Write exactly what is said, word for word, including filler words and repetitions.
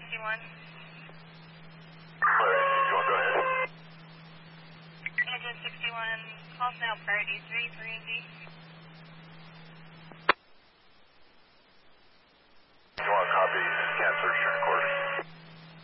sixty-one. Prairie sixty-one, go ahead. Engine sixty-one, calls now priority three, three Z.